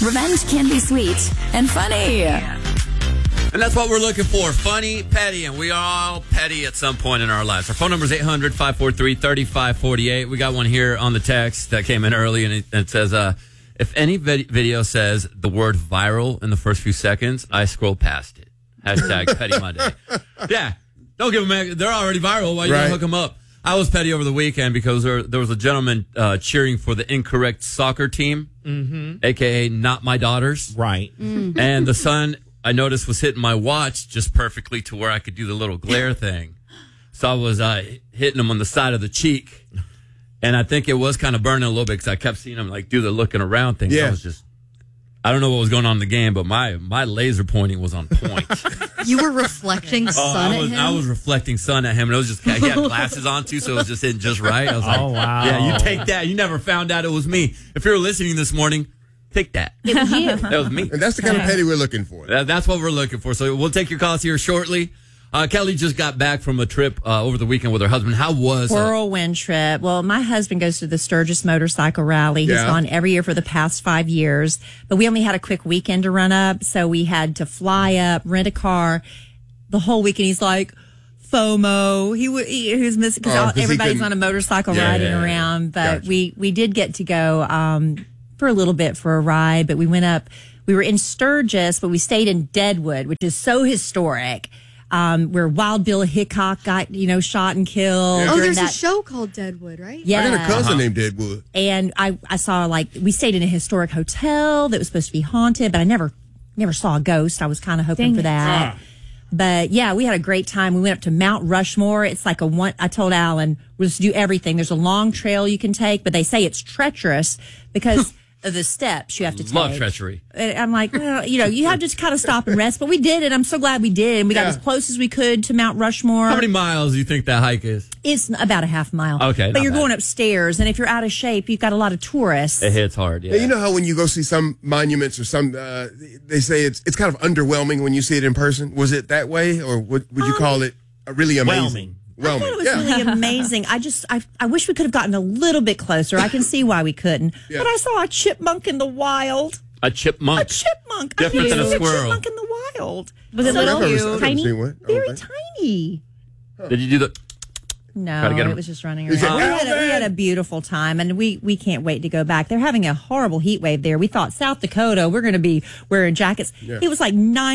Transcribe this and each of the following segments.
Revenge can be sweet and funny. And that's what we're looking for. Funny, petty, and we are all petty at some point in our lives. Our phone number is 800-543-3548. We got one here on the text that came in early, and it says, if any video says the word viral in the first few seconds, I scroll past it. Hashtag Petty Monday. Yeah, don't give them, they're already viral. Why you gonna hook them up? I was petty over the weekend because there was a gentleman cheering for the incorrect soccer team, a.k.a. not my daughters. Right. And the sun, I noticed, was hitting my watch just perfectly to where I could do the little glare thing. So I was hitting him on the side of the cheek. And I think it was kind of burning a little bit because I kept seeing him like do the looking around thing. Yeah. I don't know what was going on in the game, but my laser pointing was on point. You were reflecting sun at him? I was reflecting sun at him, and it was just, he had glasses on too, so it was just hitting just right. I was like, wow. Yeah, you take that. You never found out it was me. If you were listening this morning, take that. It was you. That was me. And that's the kind of petty we're looking for. That's what we're looking for. So we'll take your calls here shortly. Kelly just got back from a trip over the weekend with her husband. How was it? Whirlwind trip. Well, my husband goes to the Sturgis Motorcycle Rally. He's gone every year for the past 5 years. But we only had a quick weekend to run up, so we had to fly up, rent a car. The whole weekend, he's like, FOMO. He was missing because everybody's on a motorcycle riding around. But we did get to go for a little bit for a ride. But we went up. We were in Sturgis, but we stayed in Deadwood, which is so historic. Where Wild Bill Hickok got, shot and killed. Oh, there's a show called Deadwood, right? Yeah. I got a cousin named Deadwood. And I saw, we stayed in a historic hotel that was supposed to be haunted, but I never saw a ghost. I was kind of hoping for that. But yeah, we had a great time. We went up to Mount Rushmore. It's like I told Alan, we'll just do everything. There's a long trail you can take, but they say it's treacherous because of the steps you have to take. Love treachery. And I'm like, well, you have to just kind of stop and rest. But we did it. I'm so glad we did. And we got as close as we could to Mount Rushmore. How many miles do you think that hike is? It's about a half mile. Okay. But you're going upstairs. And if you're out of shape, you've got a lot of tourists. It hits hard, yeah. You know how when you go see some monuments or some, they say it's kind of underwhelming when you see it in person? Was it that way? Or would you call it really amazing? I thought it was really amazing. I wish we could have gotten a little bit closer. I can see why we couldn't. But I saw a chipmunk in the wild. A chipmunk? A chipmunk. Different than a squirrel. A chipmunk in the wild. Was it little? Tiny? Very tiny. Did you do the... No, it was just running around. We had a beautiful time, and we can't wait to go back. They're having a horrible heat wave there. We thought South Dakota, we're going to be wearing jackets. Yeah. It was like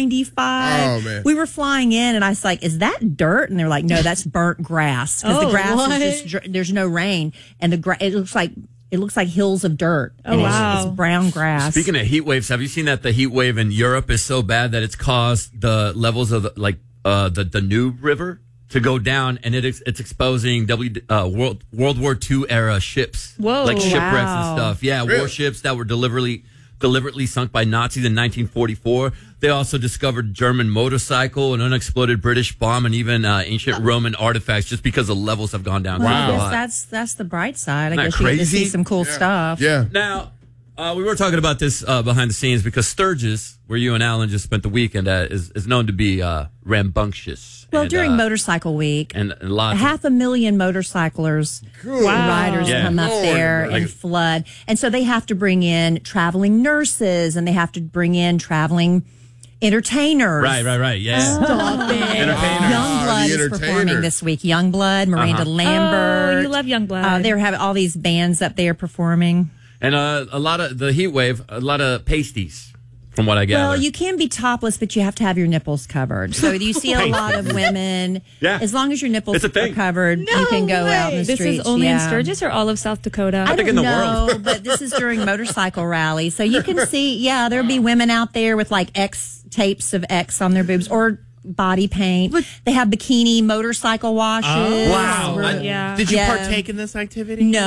95. Oh, man. We were flying in, and I was like, is that dirt? And they're like, no, that's burnt grass. Because the grass is just, there's no rain, and it looks like hills of dirt. Oh, wow. It's brown grass. Speaking of heat waves, have you seen that the heat wave in Europe is so bad that it's caused the levels of the Danube River to go down, and it's exposing World War II era ships, like shipwrecks and stuff. Yeah, really? Warships that were deliberately sunk by Nazis in 1944. They also discovered German motorcycle, an unexploded British bomb, and even ancient Roman artifacts, just because the levels have gone down. Wow, I guess that's the bright side. I guess crazy? You get to see some cool stuff. Yeah. Now, we were talking about this behind the scenes because Sturgis, where you and Alan just spent the weekend at, is known to be rambunctious. Well, during Motorcycle Week, and lots 500,000 motorcyclers, riders come up there and flood. And so they have to bring in traveling nurses, and they have to bring in traveling entertainers. Right. Yeah. Stop it. Youngblood is performing this week. Youngblood, Miranda Lambert. Oh, you love Youngblood. They're having all these bands up there performing. And a lot of the heat wave, a lot of pasties, from what I gather. Well, you can be topless, but you have to have your nipples covered. So you see a lot of women. Yeah. As long as your nipples are covered, you can go out in the streets. This is only in Sturgis or all of South Dakota? I think in the world. But this is during Motorcycle Rally. So you can see, there'll be women out there with like X tapes of X on their boobs or body paint. They have bikini motorcycle washes. Oh, wow. Did you Yeah. partake in this activity? No.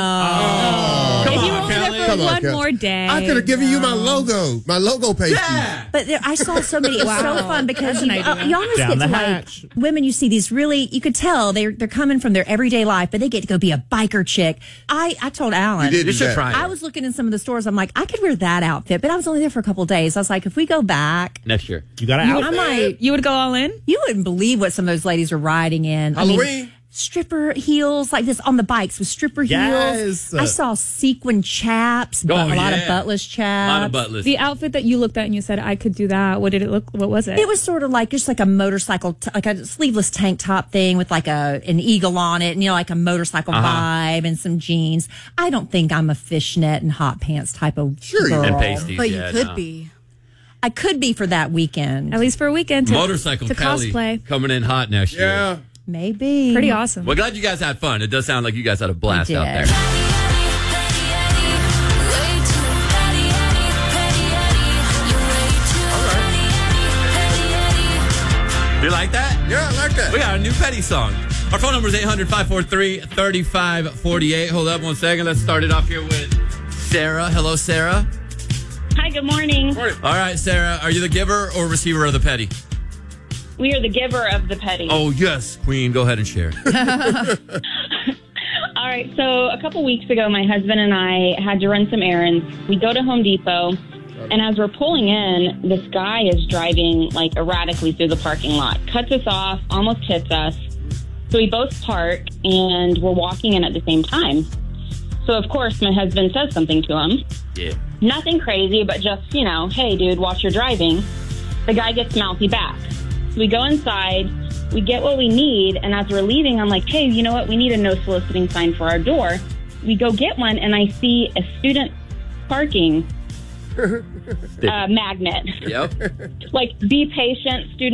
Come If you on, were there Kelly. for one more day. I could have given you my logo pasty. Yeah. But I saw so many. It was so fun because you almost Down get the to hatch. women. You see these really. You could tell they're coming from their everyday life, but they get to go be a biker chick. I told Alan. You should try it. I was looking in some of the stores. I'm like, I could wear that outfit, but I was only there for a couple of days. I was like, if we go back next year, you got an outfit. I might. You would go all in? You wouldn't believe what some of those ladies are riding in. Halloween. stripper heels like this on the bikes with stripper heels. I saw sequin chaps, a lot of buttless chaps. A lot of buttless. The outfit that you looked at and you said, I could do that. What did it look? What was it? It was sort of like just like a motorcycle, like a sleeveless tank top thing with like an eagle on it, and like a motorcycle vibe and some jeans. I don't think I'm a fishnet and hot pants type of girl. And pasties. But you could be. I could be for that weekend. At least for a weekend. Motorcycle to Kelly cosplay. coming in hot next year. Yeah. Maybe. Pretty awesome. Well, glad you guys had fun. It does sound like you guys had a blast out there. You like that? Yeah, I like that. We got a new Petty song. Our phone number is 800-543-3548. Hold up one second. Let's start it off here with Sarah. Hello, Sarah. Hi, good morning. All right, Sarah. Are you the giver or receiver of the petty? We are the giver of the petty. Oh, yes, Queen. Go ahead and share. All right, so a couple weeks ago, my husband and I had to run some errands. We go to Home Depot, and as we're pulling in, this guy is driving like erratically through the parking lot, cuts us off, almost hits us. So we both park, and we're walking in at the same time. So, of course, my husband says something to him. Yeah. Nothing crazy, but just, hey, dude, watch your driving. The guy gets mouthy back. So we go inside, we get what we need, and as we're leaving, I'm like, hey, you know what? We need a no soliciting sign for our door. We go get one, and I see a student parking magnet. Yep. Like, be patient, student